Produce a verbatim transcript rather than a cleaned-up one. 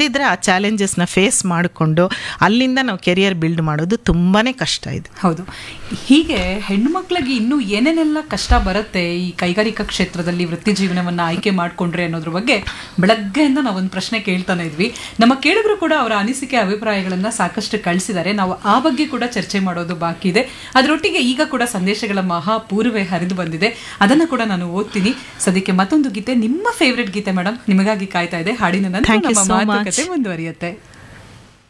ಇಲ್ಲದಿದ್ದರೆ ಆ ಚಾಲೆಂಜಸ್ನ ಫೇಸ್ ಮಾಡಿಕೊಂಡು ಅಲ್ಲಿಂದ ನಾವು ಕೆರಿಯರ್ ಬಿಲ್ಡ್ ಮಾಡೋದು ತುಂಬಾ ಕಷ್ಟ ಇದೆ. ಹೌದು. ಹೀಗೆ ಹೆಣ್ಣು ಮಕ್ಕಳಿಗೆ ಇನ್ನೂ ಏನೇನೆಲ್ಲ ಕಷ್ಟ ಬರುತ್ತೆ ಈ ಕೈಗಾರಿಕಾ ಕ್ಷೇತ್ರದಲ್ಲಿ ವೃತ್ತಿ ಜೀವನವನ್ನು ಆಯ್ಕೆ ಮಾಡಿಕೊಂಡ್ರೆ ಅನ್ನೋದ್ರ ಬಗ್ಗೆ ಬೆಳಗ್ಗೆಯಿಂದ ನಾವೊಂದು ಪ್ರಶ್ನೆ ಕೇಳ್ತಾನೆ ಇದ್ವಿ. ನಮ್ಮ ಕೇಳಿದ್ರು ಕೂಡ ಅವರ ಅನಿಸಿಕೆ ಅಭಿಪ್ರಾಯಗಳನ್ನು ಸಾಕಷ್ಟು ಕಳಿಸಿದ್ದಾರೆ. ನಾವು ಆ ಬಗ್ಗೆ ಕೂಡ ಚರ್ಚೆ ಮಾಡೋದು ಬಾಕಿ ಇದೆ. ಅದರೊಟ್ಟಿಗೆ ಈಗ ಕೂಡ ಸಂದೇಶಗಳ ಮಹಾಪೂರ್ವೆ ಹರಿದು ಬಂದಿದೆ, ಅದನ್ನು ಕೂಡ ನಾನು ಓದ್ತೀನಿ. ಸದ್ಯಕ್ಕೆ ಮತ್ತೊಂದು ಗೀತೆ, ನಿಮ್ಮ ಫೇವ್ರೆಟ್ ಗೀತೆ ಮೇಡಮ್ ನಿಮಗಾಗಿ ಕಾಯ್ತಾ ಇದೆ. ಹಾಡಿನ ನಂತರ ನಮ್ಮ ಮಾತುಕತೆ ಮುಂದುವರಿಯುತ್ತೆ.